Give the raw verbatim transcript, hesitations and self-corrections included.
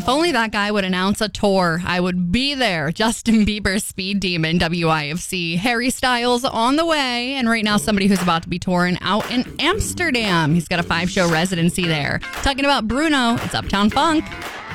if only that guy would announce a tour, I would be there. Justin Bieber, Speed Demon, W I F C. Harry Styles on the way. And right now, somebody who's about to be touring out in Amsterdam. He's got a five-show residency there. Talking about Bruno, it's Uptown Funk.